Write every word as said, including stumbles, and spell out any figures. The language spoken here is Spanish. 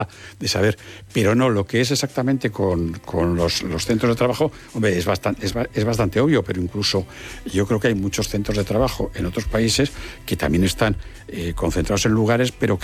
de saber, pero no, lo que es exactamente con, con los, los centros de trabajo, hombre, es bastante, es, es bastante obvio, pero incluso yo creo que hay muchos centros de trabajo en otros países que también están eh, concentrados en lugares, pero